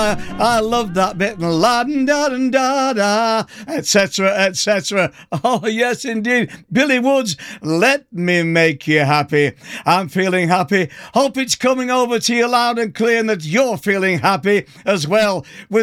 I love that bit. La da da da da, etc., etc. Oh, yes, indeed. Billy Woods, let me make you happy. I'm feeling happy. Hope it's coming over to you loud and clear and that you're feeling happy as well with